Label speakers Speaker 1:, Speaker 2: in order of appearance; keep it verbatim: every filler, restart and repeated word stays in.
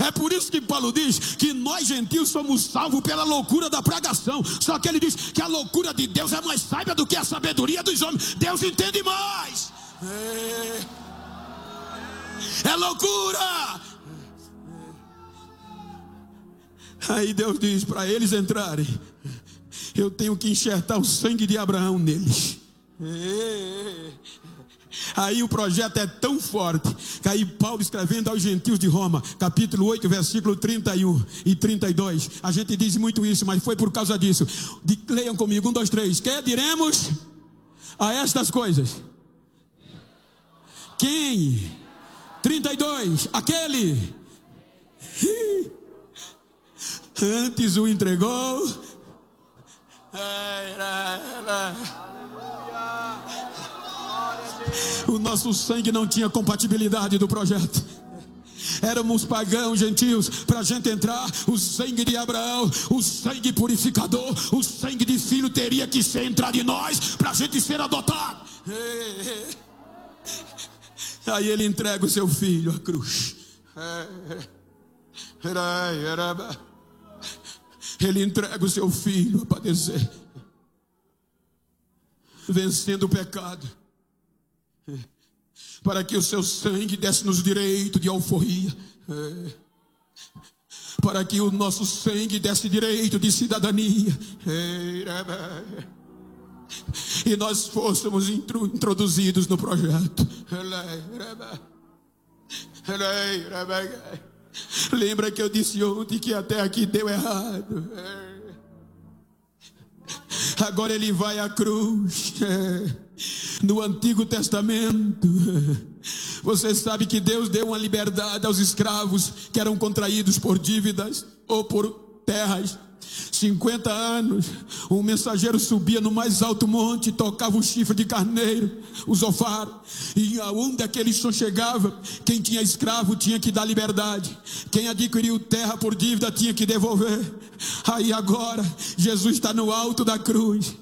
Speaker 1: É por isso que Paulo diz que nós gentios somos salvos pela loucura da pregação. Só que ele diz que a loucura de Deus é mais sábia do que a sabedoria dos homens. Deus entende mais. É, é loucura. Aí Deus diz para eles entrarem, eu tenho que enxertar o sangue de Abraão neles. É. Aí o projeto é tão forte que aí Paulo, escrevendo aos gentios de Roma, capítulo oito, versículo trinta e um e trinta e dois, a gente diz muito isso, mas foi por causa disso. De, leiam comigo, um, dois, três. Que diremos a estas coisas? Quem? trinta e dois. Aquele antes o entregou. O nosso sangue não tinha compatibilidade do projeto. Éramos pagãos, gentios. Para a gente entrar, o sangue de Abraão, o sangue purificador, o sangue de filho teria que ser entrar de nós para a gente ser adotado. Aí ele entrega o seu filho à cruz. Ele entrega o seu filho a padecer, vencendo o pecado, para que o seu sangue desse-nos direito de alforria, para que o nosso sangue desse direito de cidadania, e nós fôssemos introduzidos no projeto. Lembra que eu disse ontem que até aqui deu errado? Agora ele vai à cruz. No Antigo Testamento, você sabe que Deus deu uma liberdade aos escravos que eram contraídos por dívidas ou por terras. cinquenta anos, um mensageiro subia no mais alto monte, tocava o chifre de carneiro, o zofar, e aonde aquele som chegava, quem tinha escravo tinha que dar liberdade, quem adquiriu terra por dívida tinha que devolver. Aí agora, Jesus está no alto da cruz,